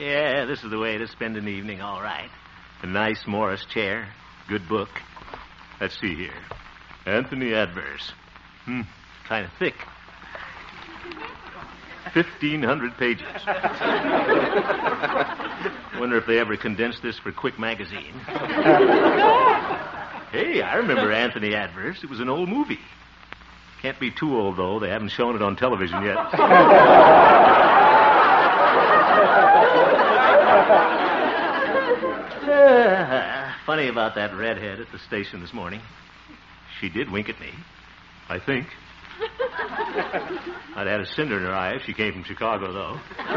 Yeah, this is the way to spend an evening, all right. A nice Morris chair, good book. Let's see here. Anthony Adverse. Kind of thick. 1,500 pages. Wonder if they ever condensed this for Quick Magazine. Hey, I remember Anthony Adverse. It was an old movie. Can't be too old, though. They haven't shown it on television yet. Funny about that redhead at the station this morning. She did wink at me, I think. I'd had a cinder in her eye if she came from Chicago, though.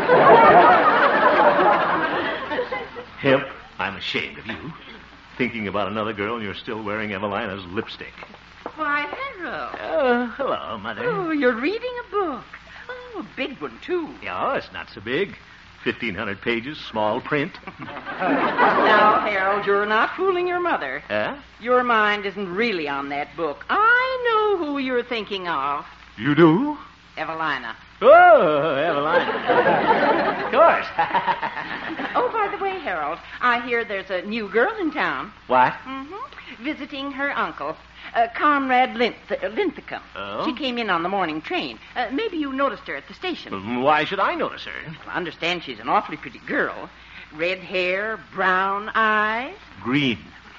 Hemp, I'm ashamed of you. Thinking about another girl and you're still wearing Evelina's lipstick. Why, Harold. Hello, Mother. Oh, you're reading a book. Oh, a big one, too. Yeah, it's not so big. 1,500 pages, small print. Now, Harold, you're not fooling your mother. Huh? Your mind isn't really on that book. I know who you're thinking of. You do? Evelina. Oh, Evelina. Of course. Oh, by the way, Harold, I hear there's a new girl in town. What? Mm-hmm. Visiting her uncle, Comrade Linthicum. Oh? She came in on the morning train. Maybe you noticed her at the station. Why should I notice her? Well, I understand she's an awfully pretty girl. Red hair, brown eyes. Green.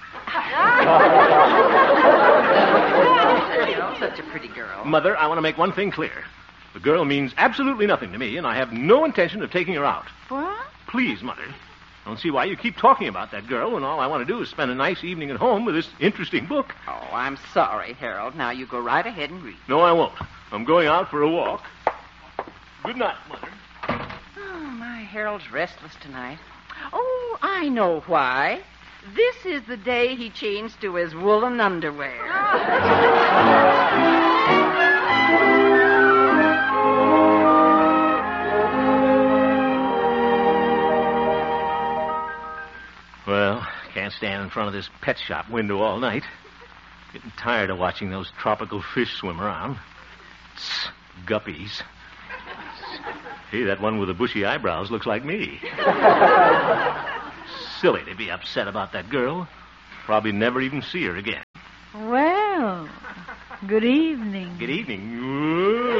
You know, such a pretty girl. Mother, I want to make one thing clear. The girl means absolutely nothing to me, and I have no intention of taking her out. What? Please, Mother. I don't see why you keep talking about that girl when all I want to do is spend a nice evening at home with this interesting book. Oh, I'm sorry, Harold. Now you go right ahead and read. No, I won't. I'm going out for a walk. Good night, Mother. Oh, my Harold's restless tonight. Oh, I know why. This is the day he changed to his woolen underwear. Well, can't stand in front of this pet shop window all night. Getting tired of watching those tropical fish swim around. Tss, guppies. Hey, that one with the bushy eyebrows looks like me. Silly to be upset about that girl. Probably never even see her again. Well, good evening. Good evening.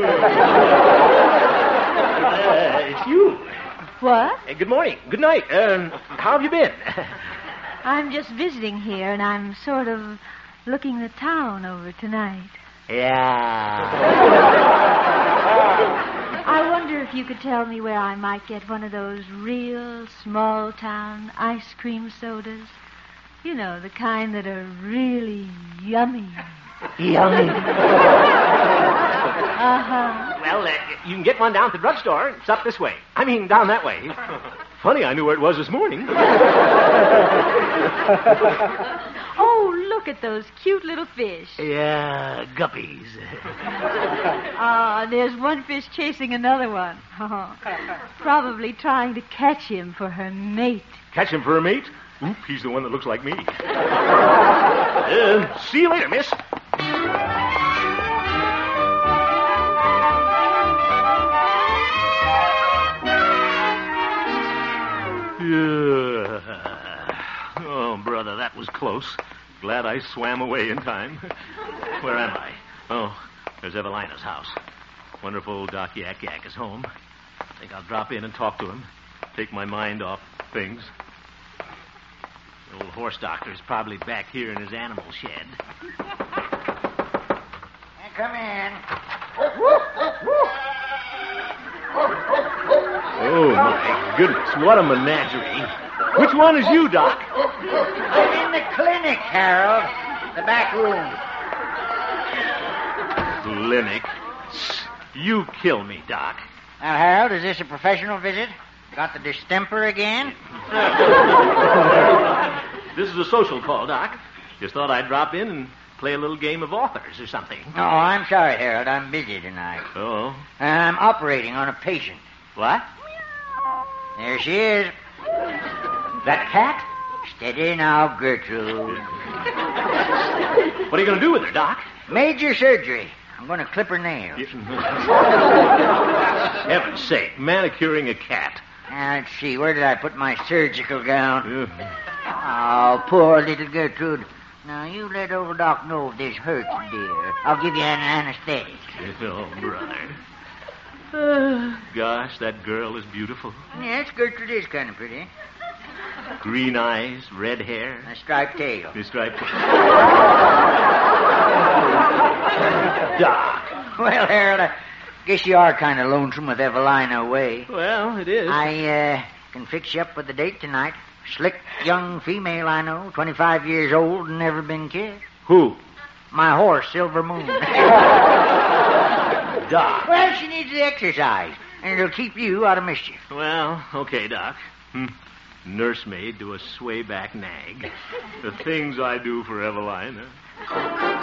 It's you. What? Hey, good morning. Good night. How have you been? I'm just visiting here, and I'm sort of looking the town over tonight. Yeah. I wonder if you could tell me where I might get one of those real small-town ice cream sodas. You know, the kind that are really yummy. Yummy. Uh-huh. Well, you can get one down at the drugstore. It's up this way. I mean, down that way. Funny, I knew where it was this morning. Oh, look at those cute little fish. Yeah, guppies. Ah, there's one fish chasing another one. Oh, probably trying to catch him for her mate. Catch him for a mate? Oop, he's the one that looks like me. See you later, miss. Oh, brother, that was close. Glad I swam away in time. Where am I? Oh, there's Evelina's house. Wonder if old Doc Yak Yak is home. Think I'll drop in and talk to him. Take my mind off things. The old horse doctor's probably back here in his animal shed. Come in. Oh, my goodness, what a menagerie. Which one is you, Doc? I'm in the clinic, Harold. The back room. Clinic? You kill me, Doc. Now, Harold, is this a professional visit? Got the distemper again? This is a social call, Doc. Just thought I'd drop in and play a little game of authors or something. Oh, I'm sorry, Harold. I'm busy tonight. Oh? I'm operating on a patient. What? There she is. That cat? Steady now, Gertrude. What are you going to do with her, Doc? Major surgery. I'm going to clip her nails. Heaven's sake, manicuring a cat. Now, let's see. Where did I put my surgical gown? Yeah. Oh, poor little Gertrude. Now, you let old Doc know if this hurts, dear. I'll give you an anesthetic. Oh, brother. Gosh, that girl is beautiful. Yes, Gertrude is kind of pretty. Green eyes, red hair. A striped tail. The striped. Doc. Well, Harold, I guess you are kind of lonesome with Evelina away. Well, it is. I can fix you up with a date tonight. Slick young female I know, 25 years old and never been kissed. Who? My horse, Silver Moon. Doc. Well, she needs the exercise, and it'll keep you out of mischief. Well, okay, Doc. Nursemaid to a sway-back nag. The things I do for Evelina.